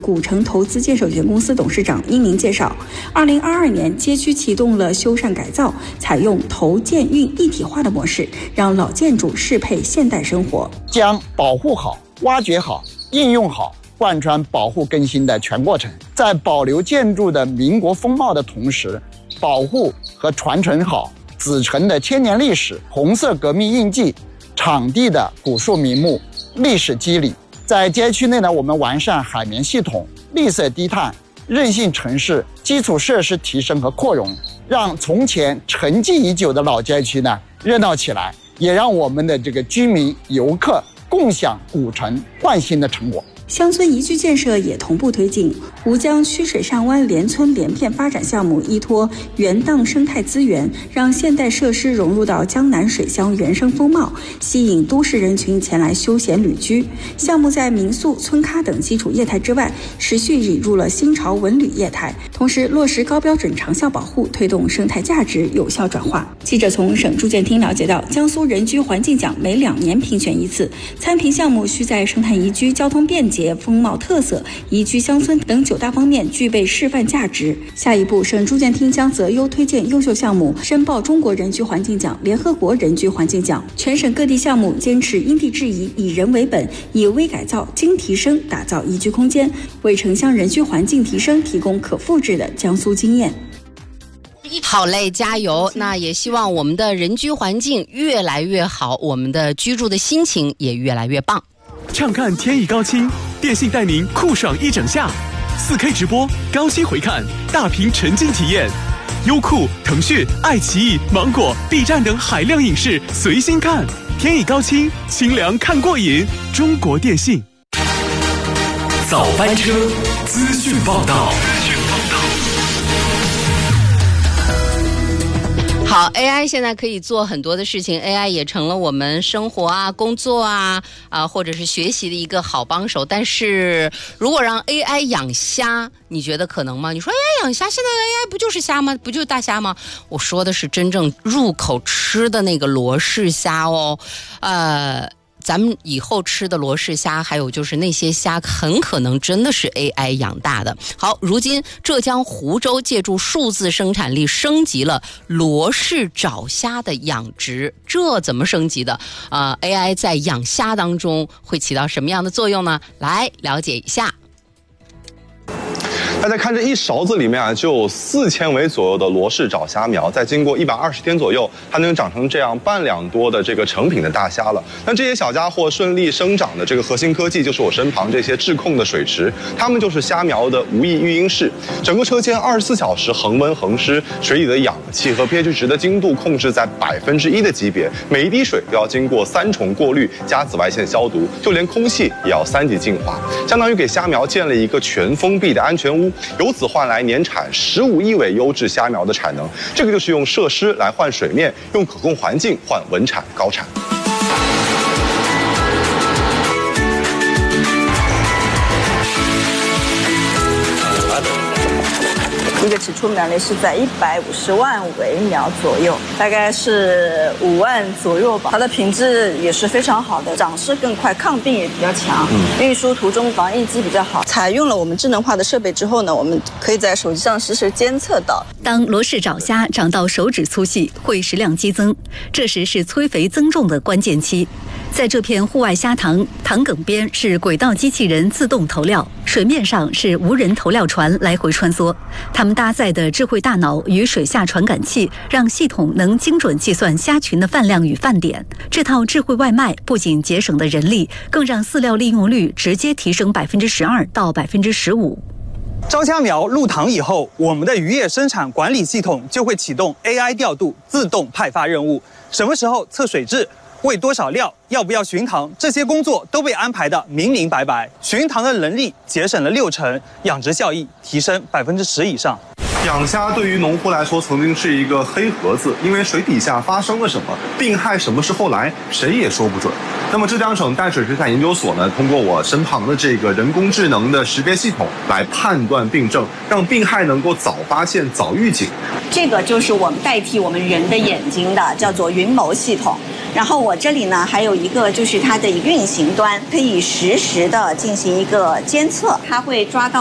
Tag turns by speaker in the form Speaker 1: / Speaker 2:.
Speaker 1: 古城投资建设有限公司董事长殷明介绍，2022年街区启动了修缮改造，采用投建运一体化的模式，让老建筑适配现代生活，
Speaker 2: 将保护好、挖掘好、应用好，贯穿保护更新的全过程，在保留建筑的民国风貌的同时，保护和传承好子城的千年历史、红色革命印记、场地的古树名木、历史肌理。在街区内呢，我们完善海绵系统、绿色低碳、韧性城市基础设施提升和扩容，让从前沉寂已久的老街区呢热闹起来，也让我们的这个居民游客共享古城焕新的成果。
Speaker 1: 乡村宜居建设也同步推进，吴江曲水上湾连村连片发展项目依托原档生态资源，让现代设施融入到江南水乡原生风貌，吸引都市人群前来休闲旅居。项目在民宿、村咖等基础业态之外，持续引入了新潮文旅业态，同时落实高标准长效保护，推动生态价值有效转化。记者从省住建厅了解到，江苏人居环境奖每2年评选一次，参评项目需在生态宜居、交通便捷、风貌特色、宜居乡村等9大方面具备示范价值。下一步，省住建厅将择优推荐优秀项目，申报中国人居环境奖、联合国人居环境奖。全省各地项目坚持因地制宜、以人为本，以微改造、精提升打造宜居空间，为城乡人居环境提升提供可复制的江苏经验。
Speaker 3: 好嘞，加油！那也希望我们的人居环境越来越好，我们的居住的心情也越来越棒。
Speaker 4: 畅看天意高清，电信带您酷爽一整夏，4K 直播，高清回看，大屏沉浸体验，优酷、腾讯、爱奇艺、芒果、B 站等海量影视随心看，天意高清，清凉看过瘾。中国电信。
Speaker 5: 早班车，资讯报道。
Speaker 3: 好 ，AI 现在可以做很多的事情 ，AI 也成了我们生活啊、工作啊或者是学习的一个好帮手。但是如果让 AI 养虾，你觉得可能吗？你说 AI 养虾，现在 AI 不就是虾吗？不就是大虾吗？我说的是真正入口吃的那个罗氏虾哦，咱们以后吃的罗氏虾，还有就是那些虾，很可能真的是 AI 养大的。好，如今浙江湖州借助数字生产力升级了罗氏爪虾的养殖，这怎么升级的？AI 在养虾当中会起到什么样的作用呢？来了解一下。
Speaker 6: 大家看这一勺子里面啊，就有4000尾左右的罗氏爪虾苗，在经过120天左右，它能长成这样半两多的这个成品的大虾了。那这些小家伙顺利生长的这个核心科技，就是我身旁这些智控的水池，它们就是虾苗的无异育婴室。整个车间24小时恒温恒湿，水里的氧气和 pH 值的精度控制在1%的级别，每一滴水都要经过3重过滤加紫外线消毒，就连空气也要3级净化，相当于给虾苗建了一个全封闭的安全屋。由此换来年产15亿尾优质虾苗的产能，这个就是用设施来换水面，用可控环境换稳产高产。
Speaker 7: 一个起初苗类是在150万尾苗左右，大概是5万左右吧。它的品质也是非常好的，长势更快，抗病也比较强，运输途中防疫机比较好。采用了我们智能化的设备之后呢，我们可以在手机上实时监测到，
Speaker 8: 当罗氏爪虾长到手指粗细，会食量激增，这时是催肥增重的关键期。在这片户外虾塘，塘埂边是轨道机器人自动投料，水面上是无人投料船来回穿梭。它们搭载的智慧大脑与水下传感器，让系统能精准计算虾群的饭量与饭点。这套智慧外卖不仅节省了人力，更让饲料利用率直接提升12%到15%。
Speaker 9: 招虾苗入塘以后，我们的渔业生产管理系统就会启动 AI 调度，自动派发任务。什么时候测水质？喂多少料，要不要巡塘，这些工作都被安排得明明白白。巡塘的人力节省了60%，养殖效益提升10%以上。
Speaker 6: 养虾对于农户来说曾经是一个黑盒子，因为水底下发生了什么，病害什么时候来，谁也说不准。那么浙江省淡水水产研究所呢，通过我身旁的这个人工智能的识别系统来判断病症，让病害能够早发现、早预警。
Speaker 7: 这个就是我们代替我们人的眼睛的，叫做云眸系统。 然后我这里呢还有一个就是它的运行端，可以实时的进行一个监测，它会抓到